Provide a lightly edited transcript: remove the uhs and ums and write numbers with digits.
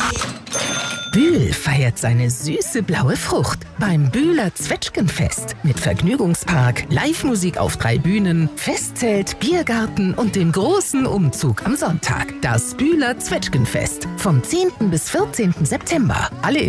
Bühl feiert seine süße blaue Frucht beim Bühler Zwetschgenfest mit Vergnügungspark, Live-Musik auf 3 Bühnen, Festzelt, Biergarten und dem großen Umzug am Sonntag. Das Bühler Zwetschgenfest vom 10. bis 14. September. Alle